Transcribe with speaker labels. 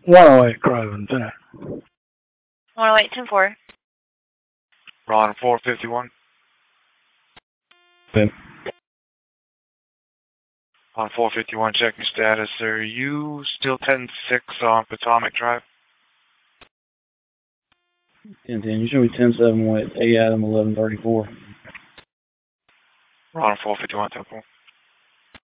Speaker 1: 108 Crow, Lieutenant.
Speaker 2: 108, 10-4.
Speaker 3: Ron 451.
Speaker 1: Ben.
Speaker 3: On 451, checking status. Are you still 10-6 on Potomac Drive?
Speaker 1: 10-10. You should be 10-7 with A Adam 1134.
Speaker 3: Ron 451, 10-4.